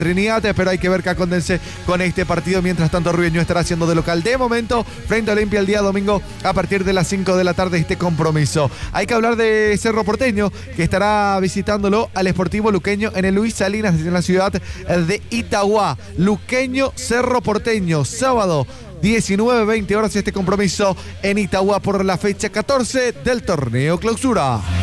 Trinidad, pero hay que ver qué acontecer con este partido. Mientras tanto, Rubio Ñu estará haciendo de local de momento frente a Olimpia el día domingo a partir de las 5 de la tarde este compromiso. Hay que hablar de Cerro Porteño, que estará visitándolo al Sportivo Luqueño en el Luis Salinas, en la ciudad de Itagua. Luqueño, Cerro Porteño, sábado 19-20 horas este compromiso en Itagua por la fecha 14 del torneo clausura.